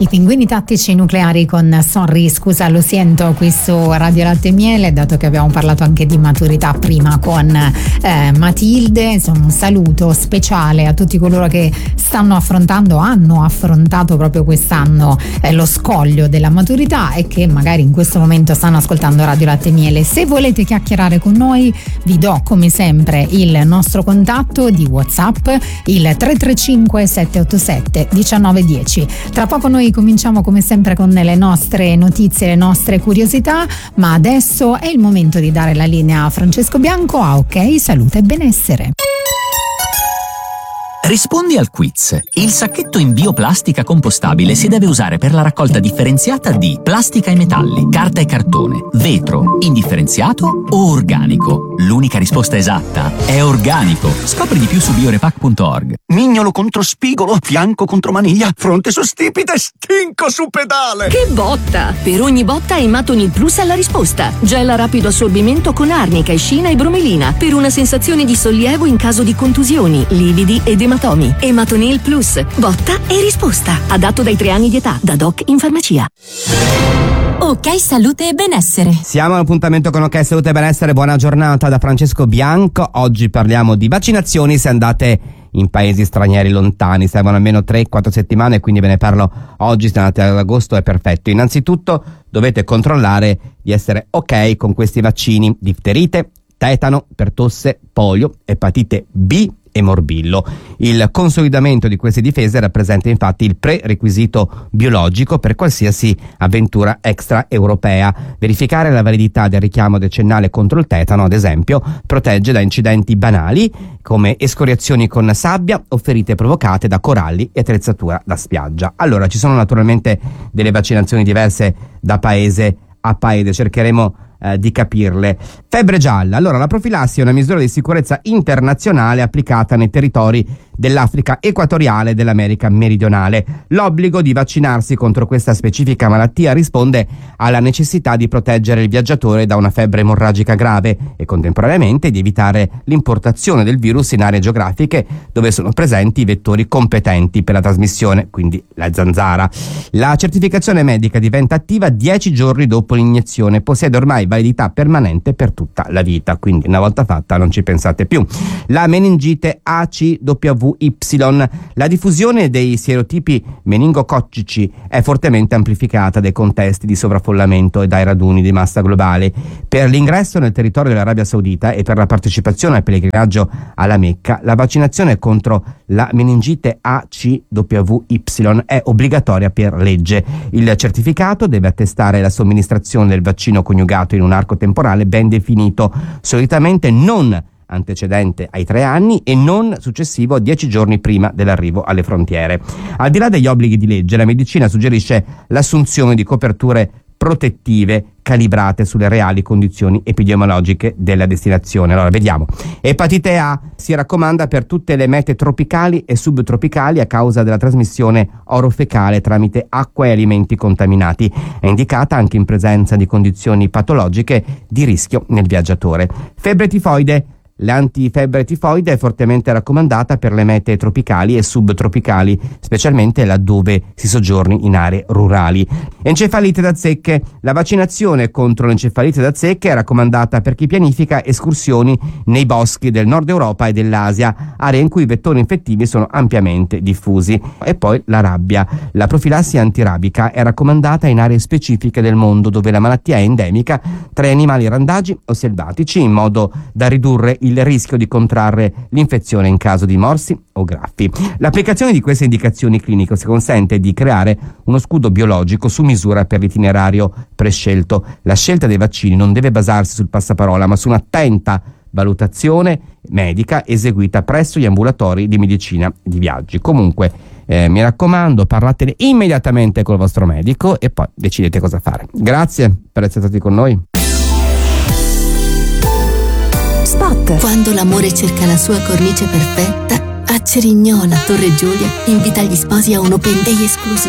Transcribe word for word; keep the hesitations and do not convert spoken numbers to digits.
I pinguini tattici nucleari con Sorry, scusa, lo sento qui su Radio Latte e Miele, dato che abbiamo parlato anche di maturità prima con eh, Matilde. Insomma, un saluto speciale a tutti coloro che stanno affrontando, hanno affrontato proprio quest'anno eh, lo scoglio della maturità e che magari in questo momento stanno ascoltando Radio Latte e Miele. Se volete chiacchierare con noi, vi do come sempre il nostro contatto di WhatsApp, il tre tre cinque sette otto sette uno nove uno zero. Tra poco noi cominciamo come sempre con le nostre notizie, le nostre curiosità, ma adesso è il momento di dare la linea a Francesco Bianco a Ok Salute e Benessere. Rispondi al quiz. Il sacchetto in bioplastica compostabile si deve usare per la raccolta differenziata di plastica e metalli, carta e cartone, vetro, indifferenziato o organico. L'unica risposta esatta è organico. Scopri di più su biorepac punto org. Mignolo contro spigolo, fianco contro maniglia, fronte su stipite, stinco su pedale. Che botta! Per ogni botta Ematonil Plus ha la risposta. Gel a rapido assorbimento con arnica, escina e bromelina per una sensazione di sollievo in caso di contusioni, lividi ed ematomi. Ematonil Plus, botta e risposta. Adatto dai tre anni di età, da doc in farmacia. Ok Salute e Benessere. Siamo all'appuntamento con Ok Salute e Benessere. Buona giornata da Francesco Bianco. Oggi parliamo di vaccinazioni. Se andate in paesi stranieri lontani, servono almeno tre quattro settimane, quindi ve ne parlo oggi. Se andate ad agosto è perfetto. Innanzitutto dovete controllare di essere ok con questi vaccini: difterite, tetano, pertosse, polio, epatite B e morbillo. Il consolidamento di queste difese rappresenta infatti il prerequisito biologico per qualsiasi avventura extraeuropea. Verificare la validità del richiamo decennale contro il tetano, ad esempio, protegge da incidenti banali come escoriazioni con sabbia o ferite provocate da coralli e attrezzatura da spiaggia. Allora, ci sono naturalmente delle vaccinazioni diverse da paese a paese, cercheremo Eh, di capirle. Febbre gialla. Allora, la profilassi è una misura di sicurezza internazionale applicata nei territori dell'Africa equatoriale e dell'America meridionale. L'obbligo di vaccinarsi contro questa specifica malattia risponde alla necessità di proteggere il viaggiatore da una febbre emorragica grave e contemporaneamente di evitare l'importazione del virus in aree geografiche dove sono presenti i vettori competenti per la trasmissione, quindi la zanzara. La certificazione medica diventa attiva dieci giorni dopo l'iniezione, possiede ormai validità permanente per tutta la vita, quindi una volta fatta non ci pensate più. La meningite A C W Y. La diffusione dei sierotipi meningococcici è fortemente amplificata dai contesti di sovraffollamento e dai raduni di massa globale. Per l'ingresso nel territorio dell'Arabia Saudita e per la partecipazione al pellegrinaggio alla Mecca, la vaccinazione contro la meningite A C W Y è obbligatoria per legge. Il certificato deve attestare la somministrazione del vaccino coniugato in un arco temporale ben definito, solitamente non antecedente ai tre anni e non successivo a dieci giorni prima dell'arrivo alle frontiere. Al di là degli obblighi di legge, la medicina suggerisce l'assunzione di coperture protettive calibrate sulle reali condizioni epidemiologiche della destinazione. Allora, vediamo. Epatite A si raccomanda per tutte le mete tropicali e subtropicali a causa della trasmissione orofecale tramite acqua e alimenti contaminati. È indicata anche in presenza di condizioni patologiche di rischio nel viaggiatore. Febbre tifoide. L'antifebbre tifoide è fortemente raccomandata per le mete tropicali e subtropicali, specialmente laddove si soggiorni in aree rurali. Encefalite da zecche. La vaccinazione contro l'encefalite da zecche è raccomandata per chi pianifica escursioni nei boschi del nord Europa e dell'Asia, aree in cui i vettori infettivi sono ampiamente diffusi. E poi la rabbia. La profilassi antirabica è raccomandata in aree specifiche del mondo dove la malattia è endemica tra animali randagi o selvatici, in modo da ridurre il il rischio di contrarre l'infezione in caso di morsi o graffi. L'applicazione di queste indicazioni cliniche si consente di creare uno scudo biologico su misura per l'itinerario prescelto. La scelta dei vaccini non deve basarsi sul passaparola, ma su un'attenta valutazione medica eseguita presso gli ambulatori di medicina di viaggi. Comunque, eh, mi raccomando, parlatene immediatamente col vostro medico e poi decidete cosa fare. Grazie per essere stati con noi. Spot. Quando l'amore cerca la sua cornice perfetta, a Cerignola, Torre Giulia, invita gli sposi a un open day esclusivo.